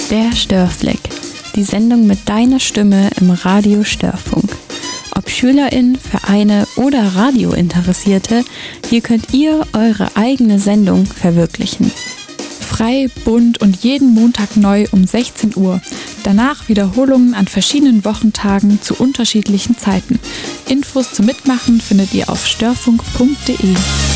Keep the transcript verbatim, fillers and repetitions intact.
Der Störfleck, die Sendung mit deiner Stimme im Radio Störfunk. Ob SchülerInnen, Vereine oder Radiointeressierte, hier könnt ihr eure eigene Sendung verwirklichen. Frei, bunt und jeden Montag neu um sechzehn Uhr. Danach Wiederholungen an verschiedenen Wochentagen zu unterschiedlichen Zeiten. Infos zum Mitmachen findet ihr auf störfunk punkt de.